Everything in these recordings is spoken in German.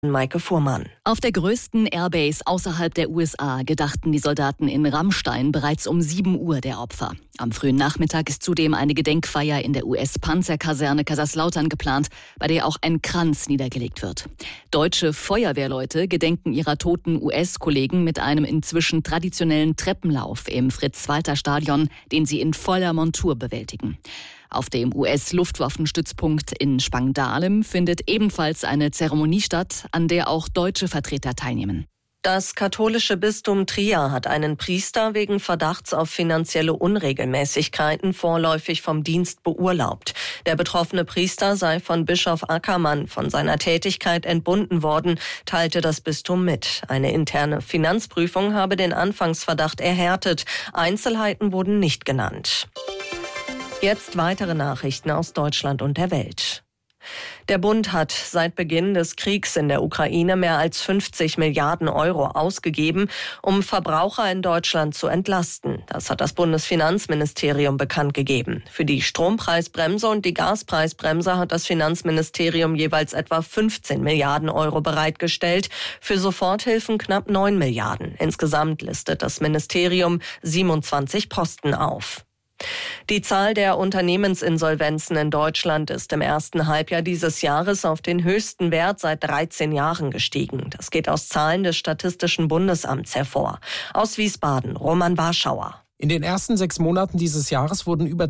Maike Fuhrmann. Auf der größten Airbase außerhalb der USA gedachten die Soldaten in Ramstein bereits um 7 Uhr der Opfer. Am frühen Nachmittag ist zudem eine Gedenkfeier in der US-Panzerkaserne Kaiserslautern geplant, bei der auch ein Kranz niedergelegt wird. Deutsche Feuerwehrleute gedenken ihrer toten US-Kollegen mit einem inzwischen traditionellen Treppenlauf im Fritz-Walter-Stadion, den sie in voller Montur bewältigen. Auf dem US-Luftwaffenstützpunkt in Spangdahlem findet ebenfalls eine Zeremonie statt, an der auch deutsche Vertreter teilnehmen. Das katholische Bistum Trier hat einen Priester wegen Verdachts auf finanzielle Unregelmäßigkeiten vorläufig vom Dienst beurlaubt. Der betroffene Priester sei von Bischof Ackermann von seiner Tätigkeit entbunden worden, teilte das Bistum mit. Eine interne Finanzprüfung habe den Anfangsverdacht erhärtet. Einzelheiten wurden nicht genannt. Jetzt weitere Nachrichten aus Deutschland und der Welt. Der Bund hat seit Beginn des Kriegs in der Ukraine mehr als 50 Milliarden Euro ausgegeben, um Verbraucher in Deutschland zu entlasten. Das hat das Bundesfinanzministerium bekannt gegeben. Für die Strompreisbremse und die Gaspreisbremse hat das Finanzministerium jeweils etwa 15 Milliarden Euro bereitgestellt, für Soforthilfen knapp 9 Milliarden. Insgesamt listet das Ministerium 27 Posten auf. Die Zahl der Unternehmensinsolvenzen in Deutschland ist im ersten Halbjahr dieses Jahres auf den höchsten Wert seit 13 Jahren gestiegen. Das geht aus Zahlen des Statistischen Bundesamts hervor. Aus Wiesbaden, Roman Warschauer. In den ersten 6 Monaten dieses Jahres wurden über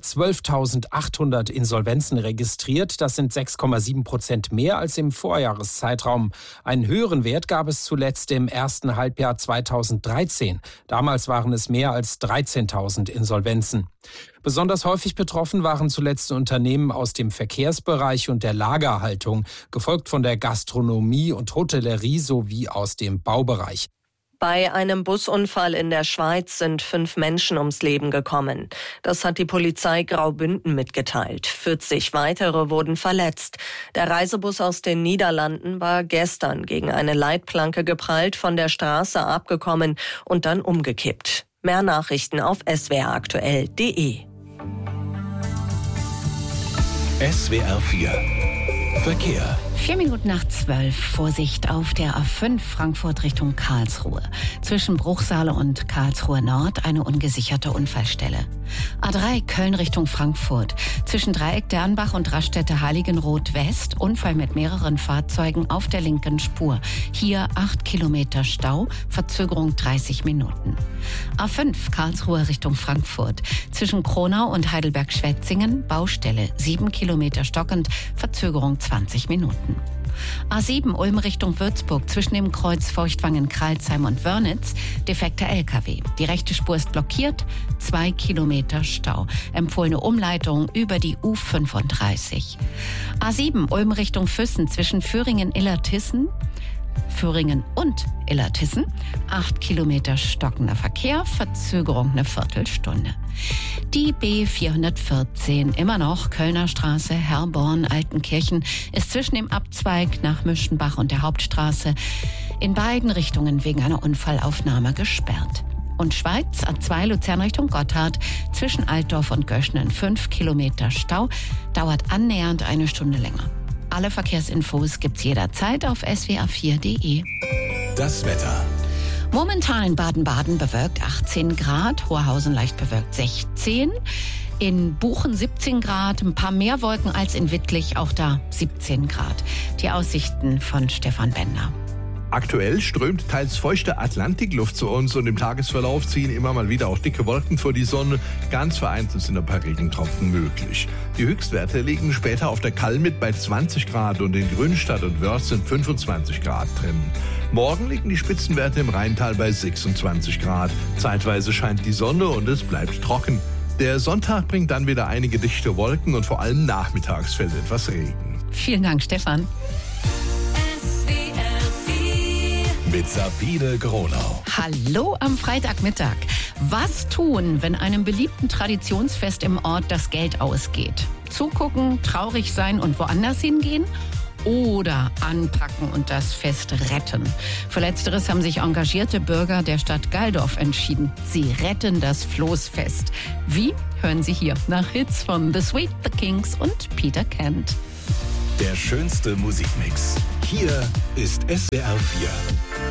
12.800 Insolvenzen registriert. Das sind 6,7% mehr als im Vorjahreszeitraum. Einen höheren Wert gab es zuletzt im ersten Halbjahr 2013. Damals waren es mehr als 13.000 Insolvenzen. Besonders häufig betroffen waren zuletzt Unternehmen aus dem Verkehrsbereich und der Lagerhaltung, gefolgt von der Gastronomie und Hotellerie sowie aus dem Baubereich. Bei einem Busunfall in der Schweiz sind 5 Menschen ums Leben gekommen. Das hat die Polizei Graubünden mitgeteilt. 40 weitere wurden verletzt. Der Reisebus aus den Niederlanden war gestern gegen eine Leitplanke geprallt, von der Straße abgekommen und dann umgekippt. Mehr Nachrichten auf swraktuell.de. SWR 4 Verkehr. 11:04. Vorsicht auf der A5 Frankfurt Richtung Karlsruhe. Zwischen Bruchsale und Karlsruhe Nord eine ungesicherte Unfallstelle. A3 Köln Richtung Frankfurt. Zwischen Dreieck Dernbach und Raststätte Heiligenroth West. Unfall mit mehreren Fahrzeugen auf der linken Spur. Hier 8 Kilometer Stau, Verzögerung 30 Minuten. A5 Karlsruhe Richtung Frankfurt. Zwischen Kronau und Heidelberg-Schwetzingen Baustelle. 7 Kilometer stockend, Verzögerung 20 Minuten. A7 Ulm Richtung Würzburg zwischen dem Kreuz Feuchtwangen-Kralsheim und Wörnitz defekter LKW. Die rechte Spur ist blockiert, 2 Kilometer Stau. Empfohlene Umleitung über die U35. A7 Ulm Richtung Füssen zwischen Föhringen und Illertissen, 8 Kilometer stockender Verkehr, Verzögerung eine Viertelstunde. Die B414, immer noch Kölner Straße, Herborn, Altenkirchen, ist zwischen dem Abzweig nach Müschenbach und der Hauptstraße in beiden Richtungen wegen einer Unfallaufnahme gesperrt. Und Schweiz, A2 Luzern Richtung Gotthard, zwischen Altdorf und Göschnen 5 Kilometer Stau, dauert annähernd eine Stunde länger. Alle Verkehrsinfos gibt's jederzeit auf swr4.de. Das Wetter. Momentan in Baden-Baden bewölkt 18 Grad, Hoherhausen leicht bewölkt 16, in Buchen 17 Grad, ein paar mehr Wolken als in Wittlich, auch da 17 Grad. Die Aussichten von Stefan Bender. Aktuell strömt teils feuchte Atlantikluft zu uns und im Tagesverlauf ziehen immer mal wieder auch dicke Wolken vor die Sonne. Ganz vereinzelt sind ein paar Regentropfen möglich. Die Höchstwerte liegen später auf der Kalmit bei 20 Grad und in Grünstadt und Wörth sind 25 Grad drin. Morgen liegen die Spitzenwerte im Rheintal bei 26 Grad. Zeitweise scheint die Sonne und es bleibt trocken. Der Sonntag bringt dann wieder einige dichte Wolken und vor allem nachmittags fällt etwas Regen. Vielen Dank, Stefan. Mit Sabine Gronau. Hallo am Freitagmittag. Was tun, wenn einem beliebten Traditionsfest im Ort das Geld ausgeht? Zugucken, traurig sein und woanders hingehen? Oder anpacken und das Fest retten? Für Letzteres haben sich engagierte Bürger der Stadt Galdorf entschieden. Sie retten das Floßfest. Wie? Hören Sie hier nach Hits von The Sweet, The Kings und Peter Kent. Der schönste Musikmix. Hier ist SWR 4.